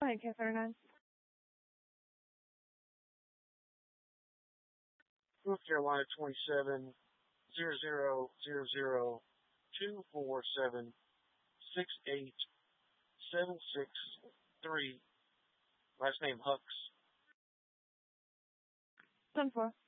Go ahead, Catherine. North Carolina 27-000-247-68763. Last name Hux. 10-4.